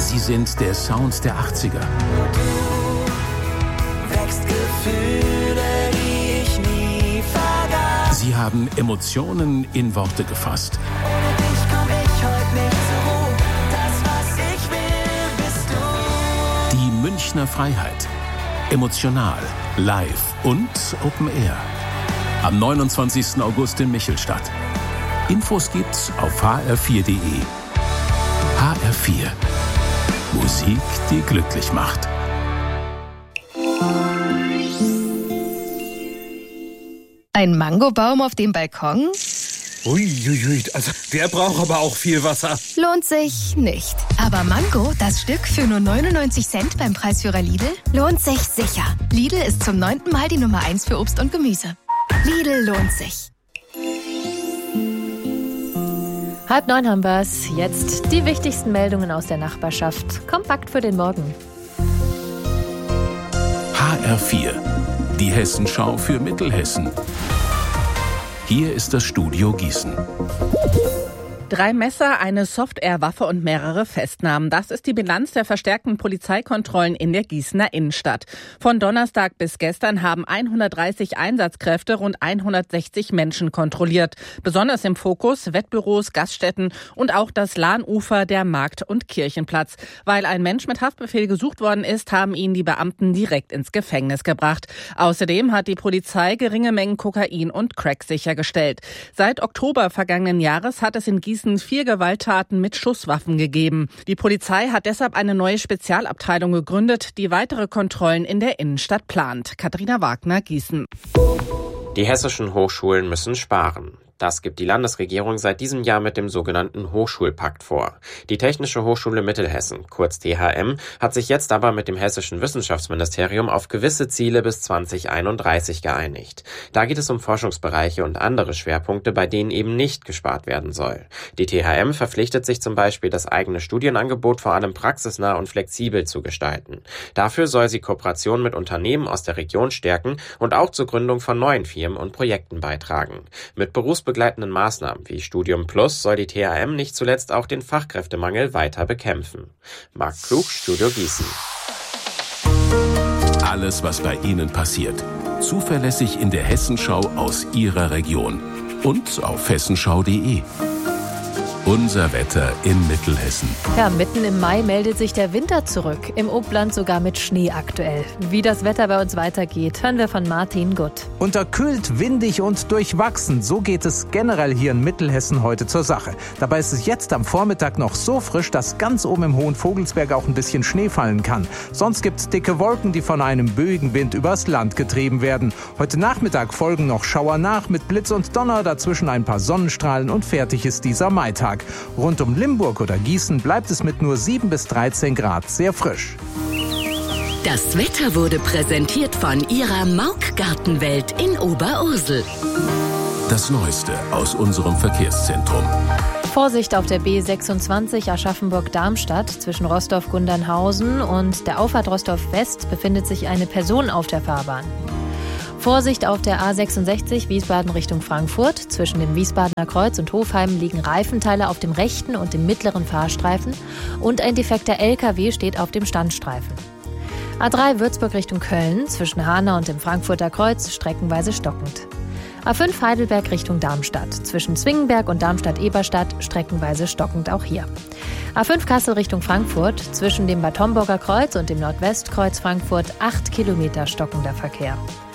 Sie sind der Sound der 80er. Wächst Gefühle, die ich nie vergaß. Sie haben Emotionen in Worte gefasst. Ohne dich komm ich heute nicht zur Ruhe. Das, was ich will, bist du. Die Münchner Freiheit. Emotional, live und Open Air. Am 29. August in Michelstadt. Infos gibt's auf hr4.de. HR4. Musik, die glücklich macht. Ein Mangobaum auf dem Balkon? Uiuiui, also der braucht aber auch viel Wasser. Lohnt sich nicht. Aber Mango, das Stück für nur 99 Cent beim Preisführer Lidl, lohnt sich sicher. Lidl ist zum 9. Mal die Nummer 1 für Obst und Gemüse. Lidl lohnt sich. 8:30 haben wir's. Jetzt die wichtigsten Meldungen aus der Nachbarschaft. Kompakt für den Morgen. HR4. Die Hessenschau für Mittelhessen. Hier ist das Studio Gießen. 3 Messer, eine Soft-Air-Waffe und mehrere Festnahmen. Das ist die Bilanz der verstärkten Polizeikontrollen in der Gießener Innenstadt. Von Donnerstag bis gestern haben 130 Einsatzkräfte rund 160 Menschen kontrolliert. Besonders im Fokus Wettbüros, Gaststätten und auch das Lahnufer, der Markt- und Kirchenplatz. Weil ein Mensch mit Haftbefehl gesucht worden ist, haben ihn die Beamten direkt ins Gefängnis gebracht. Außerdem hat die Polizei geringe Mengen Kokain und Crack sichergestellt. Seit Oktober vergangenen Jahres hat es in Gießen 4 Gewalttaten mit Schusswaffen gegeben. Die Polizei hat deshalb eine neue Spezialabteilung gegründet, die weitere Kontrollen in der Innenstadt plant. Katharina Wagner, Gießen. Die hessischen Hochschulen müssen sparen. Das gibt die Landesregierung seit diesem Jahr mit dem sogenannten Hochschulpakt vor. Die Technische Hochschule Mittelhessen, kurz THM, hat sich jetzt aber mit dem Hessischen Wissenschaftsministerium auf gewisse Ziele bis 2031 geeinigt. Da geht es um Forschungsbereiche und andere Schwerpunkte, bei denen eben nicht gespart werden soll. Die THM verpflichtet sich zum Beispiel, das eigene Studienangebot vor allem praxisnah und flexibel zu gestalten. Dafür soll sie Kooperationen mit Unternehmen aus der Region stärken und auch zur Gründung von neuen Firmen und Projekten beitragen. Mit berufsbegleitenden Maßnahmen wie Studium Plus soll die THM nicht zuletzt auch den Fachkräftemangel weiter bekämpfen. Marc Klug, Studio Gießen. Alles, was bei Ihnen passiert. Zuverlässig in der Hessenschau aus Ihrer Region. Und auf hessenschau.de. Unser Wetter in Mittelhessen. Ja, mitten im Mai meldet sich der Winter zurück. Im Upland sogar mit Schnee aktuell. Wie das Wetter bei uns weitergeht, hören wir von Martin Gutt. Unterkühlt, windig und durchwachsen. So geht es generell hier in Mittelhessen heute zur Sache. Dabei ist es jetzt am Vormittag noch so frisch, dass ganz oben im Hohen Vogelsberg auch ein bisschen Schnee fallen kann. Sonst gibt's dicke Wolken, die von einem böigen Wind übers Land getrieben werden. Heute Nachmittag folgen noch Schauer nach mit Blitz und Donner, dazwischen ein paar Sonnenstrahlen und fertig ist dieser Maitag. Rund um Limburg oder Gießen bleibt es mit nur 7 bis 13 Grad sehr frisch. Das Wetter wurde präsentiert von Ihrer Mauk Gartenwelt in Oberursel. Das Neueste aus unserem Verkehrszentrum. Vorsicht auf der B26 Aschaffenburg-Darmstadt. Zwischen Rostorf-Gundernhausen und der Auffahrt Rostorf-West befindet sich eine Person auf der Fahrbahn. Vorsicht auf der A66 Wiesbaden Richtung Frankfurt. Zwischen dem Wiesbadener Kreuz und Hofheim liegen Reifenteile auf dem rechten und dem mittleren Fahrstreifen und ein defekter LKW steht auf dem Standstreifen. A3 Würzburg Richtung Köln. Zwischen Hanau und dem Frankfurter Kreuz streckenweise stockend. A5 Heidelberg Richtung Darmstadt. Zwischen Zwingenberg und Darmstadt-Eberstadt streckenweise stockend auch hier. A5 Kassel Richtung Frankfurt. Zwischen dem Bad Homburger Kreuz und dem Nordwestkreuz Frankfurt 8 Kilometer stockender Verkehr.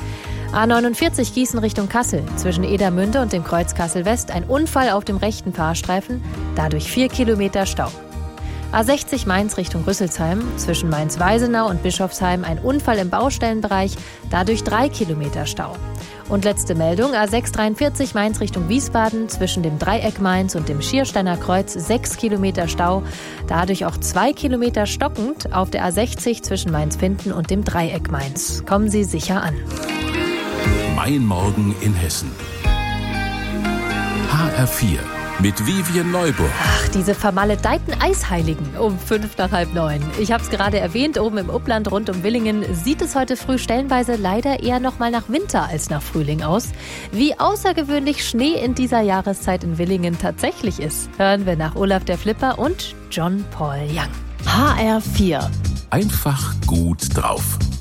A49 Gießen Richtung Kassel. Zwischen Edermünde und dem Kreuz Kassel-West ein Unfall auf dem rechten Fahrstreifen, dadurch 4 Kilometer Stau. A60 Mainz Richtung Rüsselsheim. Zwischen Mainz-Weisenau und Bischofsheim ein Unfall im Baustellenbereich, dadurch 3 Kilometer Stau. Und letzte Meldung, A643 Mainz Richtung Wiesbaden. Zwischen dem Dreieck Mainz und dem Schiersteiner Kreuz 6 Kilometer Stau, dadurch auch 2 Kilometer stockend auf der A60 zwischen Mainz-Finden und dem Dreieck Mainz. Kommen Sie sicher an. Mein Morgen in Hessen. HR4 mit Vivian Neuburg. Ach, diese vermaledeiten Eisheiligen um 8:55. Ich habe es gerade erwähnt, oben im Upland rund um Willingen sieht es heute früh stellenweise leider eher noch mal nach Winter als nach Frühling aus. Wie außergewöhnlich Schnee in dieser Jahreszeit in Willingen tatsächlich ist, hören wir nach Olaf der Flipper und John Paul Young. HR4. Einfach gut drauf.